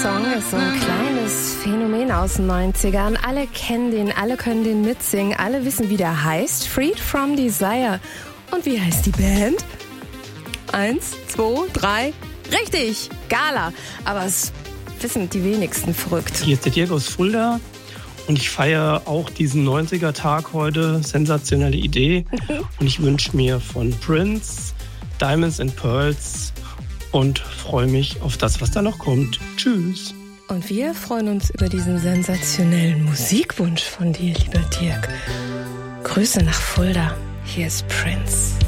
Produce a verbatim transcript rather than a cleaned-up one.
Song ist so ein kleines Phänomen aus den neunzigern. Alle kennen den, alle können den mitsingen, alle wissen, wie der heißt. Freed from Desire. Und wie heißt die Band? Eins, zwei, drei. Richtig, Gala. Aber es wissen die wenigsten verrückt. Hier ist der Dirk aus Fulda. Und ich feiere auch diesen neunziger-Tag heute. Sensationelle Idee. Und ich wünsche mir von Prince Diamonds and Pearls und freue mich auf das, was da noch kommt. Tschüss. Und wir freuen uns über diesen sensationellen Musikwunsch von dir, lieber Dirk. Grüße nach Fulda. Hier ist Prince.